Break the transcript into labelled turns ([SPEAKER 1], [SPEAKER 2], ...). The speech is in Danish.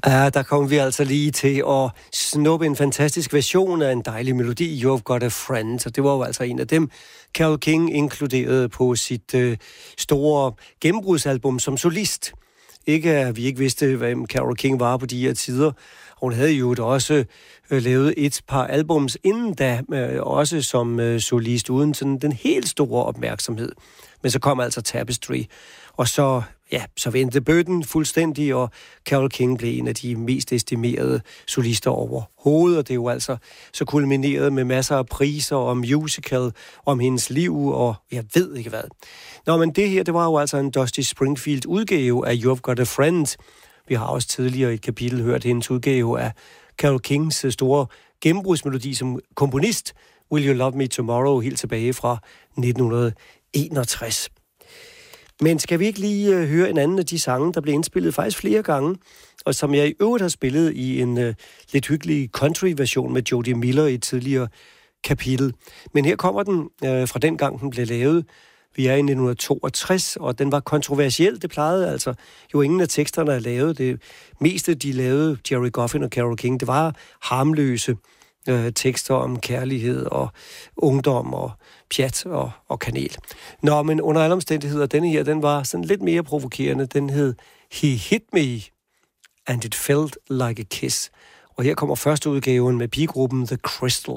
[SPEAKER 1] Ja, der kom vi altså lige til at snuppe en fantastisk version af en dejlig melodi, You've Got a Friend, og det var jo altså en af dem, Carole King inkluderede på sit store gennembrudsalbum som solist. Ikke at vi ikke vidste, hvem Carole King var på de her tider. Hun havde jo også lavet et par albums inden da, også som solist, uden sådan den helt store opmærksomhed. Men så kom altså Tapestry, og så vendte bøtten fuldstændig, og Carole King blev en af de mest estimerede solister overhovedet, og det er jo altså så kulmineret med masser af priser og musical om hendes liv, og jeg ved ikke hvad. Nå, men det her, det var jo altså en Dusty Springfield-udgave af You've Got a Friend. Vi har også tidligere i et kapitel hørt hendes udgave af Carole Kings store gennembrudsmelodi som komponist, Will You Love Me Tomorrow, helt tilbage fra 1961. Men skal vi ikke lige høre en anden af de sange, der blev indspillet faktisk flere gange, og som jeg i øvrigt har spillet i en lidt hyggelig country-version med Jody Miller i et tidligere kapitel. Men her kommer den fra den gang, den blev lavet. Vi er i 1962, og den var kontroversiel. Det plejede altså jo ingen af teksterne at lave. Det meste, de lavede, Jerry Goffin og Carole King, det var harmløse tekster om kærlighed og ungdom og pjat og kanel. Nå, men under alle omstændigheder, denne her, den var sådan lidt mere provokerende. Den hed He Hit Me, and It Felt Like a Kiss. Og her kommer første udgaven med pigegruppen The Crystal.